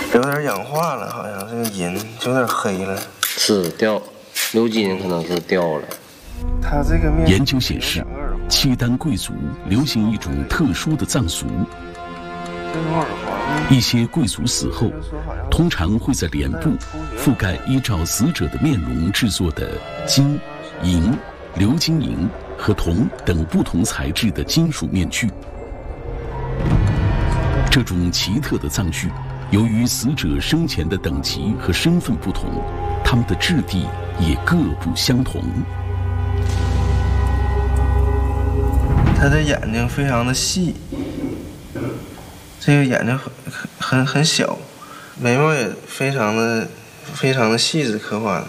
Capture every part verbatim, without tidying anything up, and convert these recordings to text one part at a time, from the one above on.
有点氧化了，好像这个银有点黑了。 是掉，鎏金可能是掉了。 它这个面研究显示，契丹贵族流行一种特殊的葬俗。一些贵族死后，通常会在脸部覆盖依照死者的面容制作的金、银、鎏金银和铜等不同材质的金属面具。这种奇特的葬具，由于死者生前的等级和身份不同，他们的质地也各不相同。 他的眼睛非常的细，这个眼睛很很很小，眉毛也非常的非常的细致刻画的。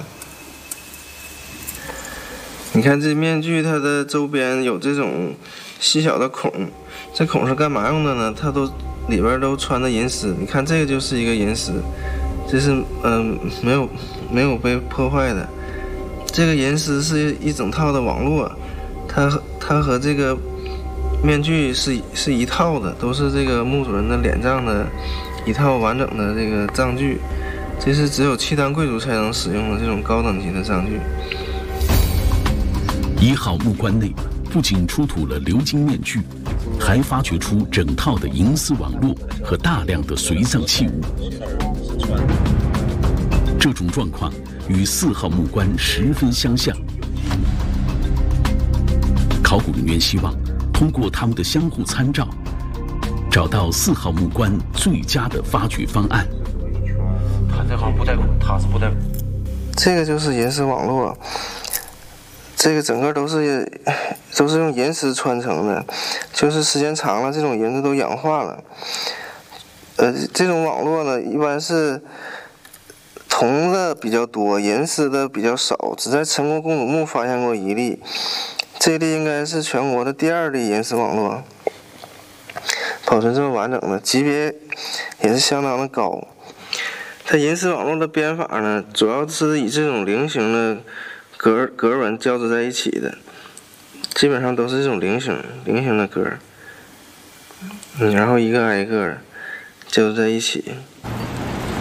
你看这面具，它的周边有这种细小的孔，这孔是干嘛用的呢？它都里边都穿的银丝，你看这个就是一个银丝，这是嗯、呃、没有没有被破坏的。这个银丝是一整套的网络，它它和这个面具是是一套的，都是这个墓主人的脸葬的一套完整的这个葬具，这是只有契丹贵族才能使用的这种高等级的葬具。 一号木棺内不仅出土了鎏金面具，还发掘出整套的银丝网络和大量的随葬器物。这种状况与四号木棺十分相像。考古人员希望通过他们的相互参照，找到四号木棺最佳的发掘方案。 它这行不带孔，它是不带孔。 这个就是银丝网络，这个整个都是都是用银丝穿成的，就是时间长了，这种银子都氧化了。呃，这种网络呢，一般是铜的比较多，银丝的比较少，只在陈国公主墓发现过一例。这例应该是全国的第二例银丝网络，保存这么完整的，级别也是相当的高。它银丝网络的编法呢，主要是以这种菱形的格格纹交织在一起的，基本上都是这种菱形菱形的格，嗯，然后一个挨一个的交织在一起。